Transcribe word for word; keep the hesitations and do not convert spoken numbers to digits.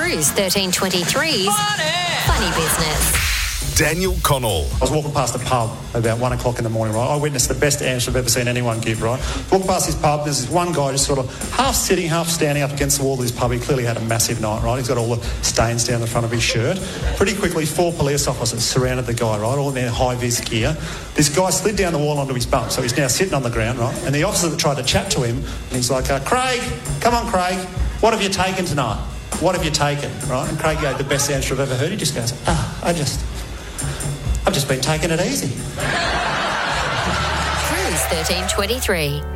Cruise thirteen twenty-three's Funny, Funny Business. Daniel Connell. I was walking past a pub about one o'clock in the morning, right? I witnessed the best answer I've ever seen anyone give, right? Walked past this pub, there's this one guy just sort of half sitting, half standing up against the wall of this pub. He clearly had a massive night, right? He's got all the stains down the front of his shirt. Pretty quickly, four police officers surrounded the guy, right? All in their high-vis gear. This guy slid down the wall onto his bum, so he's now sitting on the ground, right? And the officer that tried to chat to him, and he's like, uh, Craig, come on, Craig, what have you taken tonight? What have you taken, right? And Craig gave the best answer I've ever heard. He just goes, ah, I just... I've just been taking it easy. Cruise thirteen twenty-three.